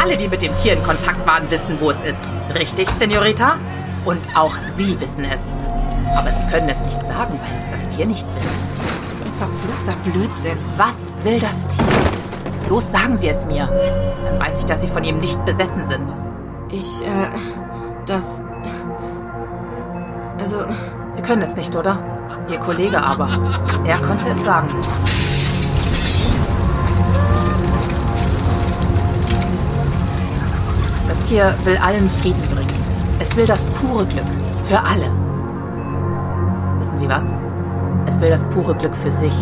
Alle, die mit dem Tier in Kontakt waren, wissen, wo es ist. Richtig, Senorita? Und auch Sie wissen es. Aber Sie können es nicht sagen, weil es das Tier nicht will. So ein verfluchter Blödsinn. Was will das Tier? Los, sagen Sie es mir. Dann weiß ich, dass Sie von ihm nicht besessen sind. Sie können es nicht, oder? Ihr Kollege aber. Er konnte es sagen. Das Tier will allen Frieden bringen. Es will das pure Glück. Für alle. Wissen Sie was? Es will das pure Glück für sich.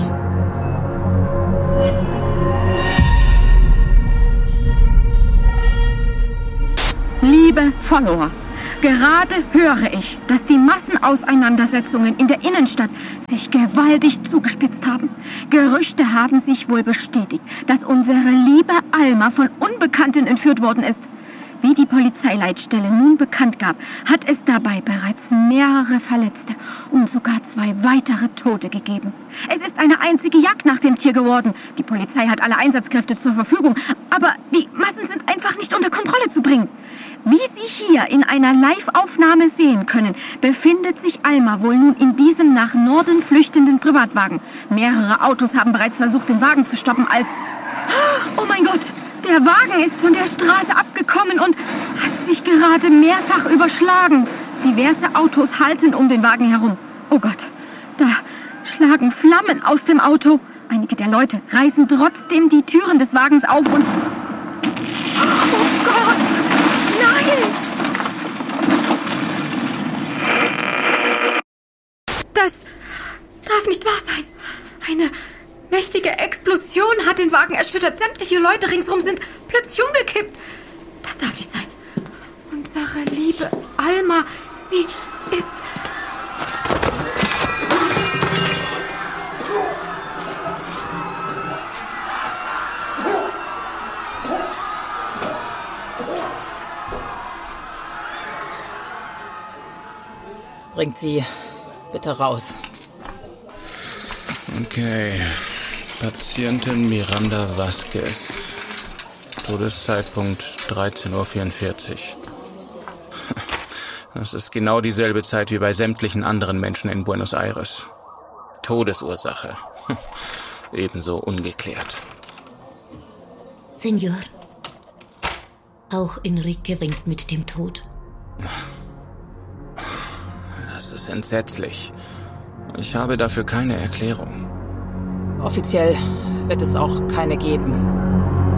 Liebe Follower, gerade höre ich, dass die Massenauseinandersetzungen in der Innenstadt sich gewaltig zugespitzt haben. Gerüchte haben sich wohl bestätigt, dass unsere liebe Alma von Unbekannten entführt worden ist. Wie die Polizeileitstelle nun bekannt gab, hat es dabei bereits mehrere Verletzte und sogar 2 weitere Tote gegeben. Es ist eine einzige Jagd nach dem Tier geworden. Die Polizei hat alle Einsatzkräfte zur Verfügung, aber die Massen sind einfach nicht unter Kontrolle zu bringen. Wie Sie hier in einer Live-Aufnahme sehen können, befindet sich Alma wohl nun in diesem nach Norden flüchtenden Privatwagen. Mehrere Autos haben bereits versucht, den Wagen zu stoppen, als... Oh mein Gott! Der Wagen ist von der Straße abgekommen und hat sich gerade mehrfach überschlagen. Diverse Autos halten um den Wagen herum. Oh Gott, da schlagen Flammen aus dem Auto. Einige der Leute reißen trotzdem die Türen des Wagens auf und... Oh Gott, nein! Das darf nicht wahr sein. Eine mächtige Explosion hat den Wagen erschüttert. Sämtliche Leute ringsherum sind plötzlich umgekippt. Das darf nicht sein. Unsere liebe Alma, sie ist... Bringt sie bitte raus. Okay. Patientin Miranda Vasquez. Todeszeitpunkt 13:44 Uhr. Das ist genau dieselbe Zeit wie bei sämtlichen anderen Menschen in Buenos Aires. Todesursache. Ebenso ungeklärt. Senor, auch Enrique winkt mit dem Tod. Das ist entsetzlich. Ich habe dafür keine Erklärung. Offiziell wird es auch keine geben.